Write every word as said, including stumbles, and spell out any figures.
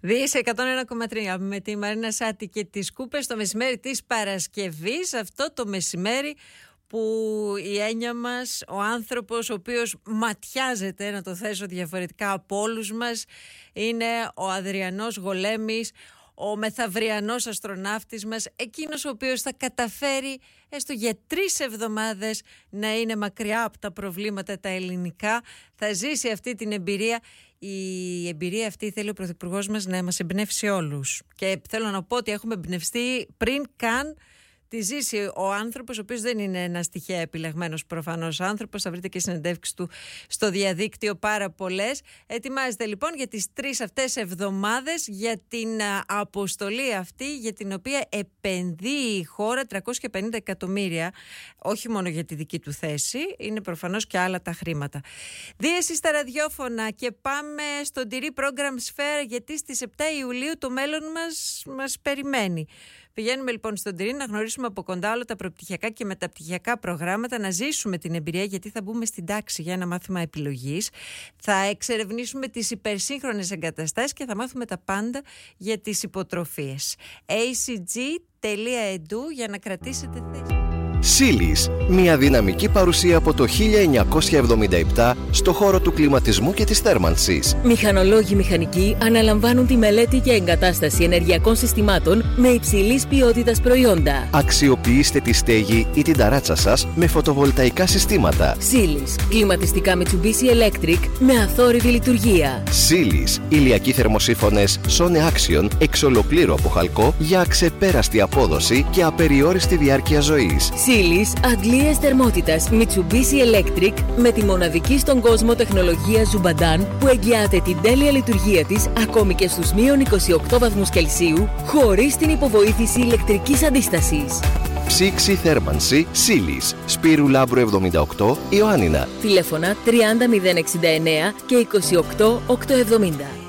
Δίες εκατόν ένα κόμμα τρία με τη Μαρίνα Σάτη και τις Κούπες το μεσημέρι της Παρασκευής. Αυτό το μεσημέρι που η έννοια μας, ο άνθρωπος ο οποίος ματιάζεται, να το θέσω διαφορετικά από όλους μας, είναι ο Αδριανός Γολέμης, ο μεθαυριανός αστροναύτης μας, εκείνος ο οποίος θα καταφέρει έστω για τρεις εβδομάδες να είναι μακριά από τα προβλήματα τα ελληνικά, θα ζήσει αυτή την εμπειρία. Η εμπειρία αυτή θέλει ο Πρωθυπουργός μας να μας εμπνεύσει όλους. Και θέλω να πω ότι έχουμε εμπνευστεί πριν καν τη ζήσει ο άνθρωπος, ο οποίος δεν είναι ένας τυχαία επιλεγμένος προφανώς άνθρωπος. Θα βρείτε και συνεντεύξεις του στο διαδίκτυο πάρα πολλές. Ετοιμάζεται λοιπόν για τις τρεις αυτές εβδομάδες για την αποστολή αυτή, για την οποία επενδύει η χώρα τριακόσια πενήντα εκατομμύρια, όχι μόνο για τη δική του θέση, είναι προφανώς και άλλα τα χρήματα. Δίεση στα ραδιόφωνα και πάμε στον Τυρί Program Sphere, γιατί στις επτά Ιουλίου το μέλλον μας μας περιμένει. Πηγαίνουμε λοιπόν στον Τυρί να γνωρίσουμε από κοντά όλα τα προπτυχιακά και μεταπτυχιακά προγράμματα, να ζήσουμε την εμπειρία, γιατί θα μπούμε στην τάξη για ένα μάθημα επιλογής. Θα εξερευνήσουμε τις υπερσύγχρονες εγκαταστάσεις και θα μάθουμε τα πάντα για τις υποτροφίες. έι σι τζι τελεία ι ντι γιου για να κρατήσετε θέση. Σίλις, μια δυναμική παρουσία από το χίλια εννιακόσια εβδομήντα επτά στο χώρο του κλιματισμού και της θέρμανσης. Μηχανολόγοι μηχανικοί αναλαμβάνουν τη μελέτη και εγκατάσταση ενεργειακών συστημάτων με υψηλής ποιότητας προϊόντα. Αξιοποιήστε τη στέγη ή την ταράτσα σας με φωτοβολταϊκά συστήματα. Σίλις, κλιματιστικά Mitsubishi Electric με αθόρυβη λειτουργία. Σίλις, ηλιακοί θερμοσύφωνες Sone Action εξ ολοκλήρου από χαλκό για αξεπέραστη απόδοση και απεριόριστη διάρκεια ζωής. Σίλις, αντλίες θερμότητας Mitsubishi Electric με τη μοναδική στον κόσμο τεχνολογία Zubadan που εγγυάται την τέλεια λειτουργία της ακόμη και στους μείον είκοσι οκτώ βαθμούς Κελσίου χωρίς την υποβοήθηση ηλεκτρικής αντίστασης. Ψήξη θέρμανση Σίλις, Σπύρου Λάμπρου εβδομήντα οκτώ, Ιωάννινα. Τηλέφωνα τριάντα μηδέν εξήντα εννέα και είκοσι οκτώ οκτακόσια εβδομήντα.